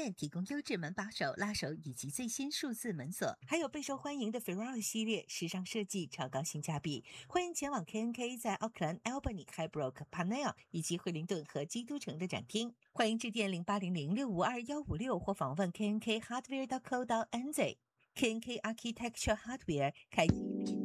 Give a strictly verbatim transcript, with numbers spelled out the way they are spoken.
店提供优质门把手、拉手以及最新数字门锁，还有备受欢迎的 Ferrari 系列，时尚设计，超高性价比。欢迎前往 K N K 在奥克兰、Albany、Highbrook、Panel 以及惠灵顿和基督城的展厅。欢迎致电零八零零六五二幺五六或访问 K N K Hardware dot co dot N Z。K N K Architecture Hardware 开启。